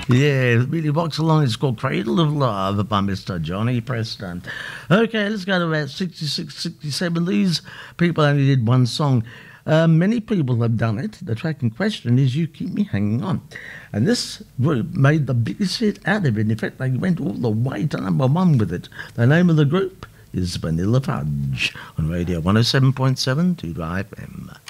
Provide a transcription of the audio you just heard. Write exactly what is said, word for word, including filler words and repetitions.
Yeah, it really rocks along. It's called Cradle of Love by Mister Johnny Preston. Okay, let's go to about sixty-six, sixty-seven. These people only did one song. Uh, many people have done it. The track in question is You Keep Me Hanging On. And this group made the biggest hit out of it. In fact, they went all the way to number one with it. The name of the group is Vanilla Fudge on Radio one oh seven point seven to F M.